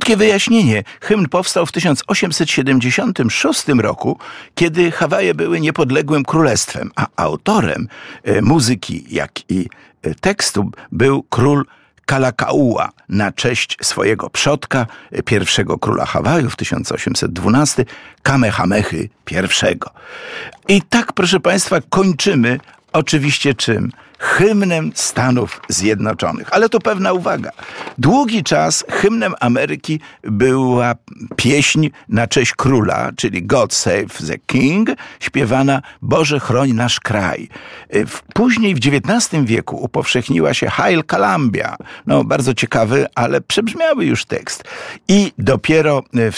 Krótkie wyjaśnienie. Hymn powstał w 1876 roku, kiedy Hawaje były niepodległym królestwem, a autorem muzyki, jak i tekstu był król Kalakaua na cześć swojego przodka, pierwszego króla Hawajów, 1812, Kamehamechy I. I tak, proszę Państwa, kończymy oczywiście czym? Hymnem Stanów Zjednoczonych. Ale to pewna uwaga. Długi czas hymnem Ameryki była pieśń na cześć króla, czyli God Save the King, śpiewana Boże chroń nasz kraj. Później w XIX wieku upowszechniła się Hail Columbia. No, bardzo ciekawy, ale przebrzmiały już tekst. I dopiero w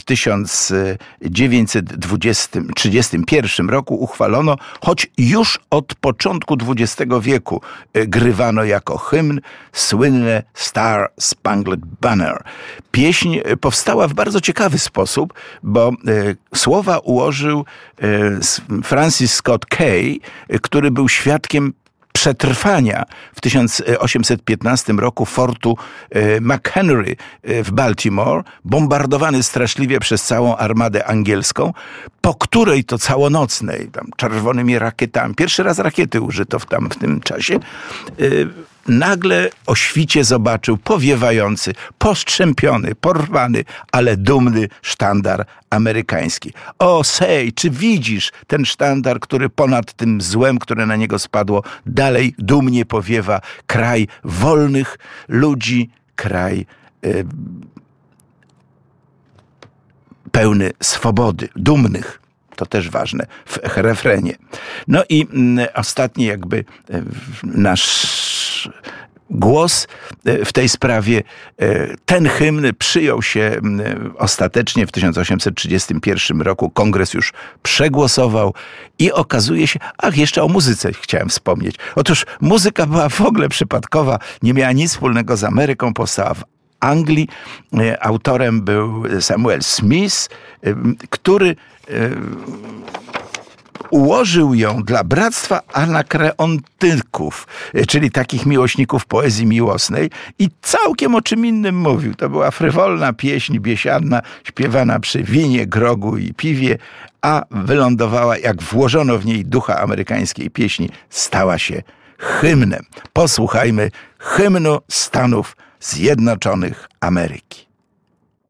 1931 roku uchwalono, choć już od początku XX wieku grywano jako hymn słynne Star Spangled Banner. Pieśń powstała w bardzo ciekawy sposób, bo słowa ułożył Francis Scott Key, który był świadkiem przetrwania w 1815 roku fortu McHenry w Baltimore, bombardowany straszliwie przez całą armadę angielską, po której to całonocnej, tam czerwonymi rakietami, pierwszy raz rakiety użyto w tym czasie, nagle o świcie zobaczył powiewający, postrzępiony, porwany, ale dumny sztandar amerykański. O, Say, czy widzisz ten sztandar, który ponad tym złem, które na niego spadło, dalej dumnie powiewa? Kraj wolnych ludzi, kraj pełny swobody, dumnych. To też ważne w refrenie. No i ostatni jakby nasz głos w tej sprawie. Ten hymn przyjął się ostatecznie w 1831 roku. Kongres już przegłosował i okazuje się... jeszcze o muzyce chciałem wspomnieć. Otóż muzyka była w ogóle przypadkowa, nie miała nic wspólnego z Ameryką, powstała w Anglii. Autorem był Samuel Smith, który ułożył ją dla Bractwa Anakreontyków, czyli takich miłośników poezji miłosnej, i całkiem o czym innym mówił. To była frywolna pieśń biesiadna, śpiewana przy winie, grogu i piwie, a wylądowała, jak włożono w niej ducha amerykańskiej pieśni, stała się hymnem. Posłuchajmy hymnu Stanów Zjednoczonych Ameryki.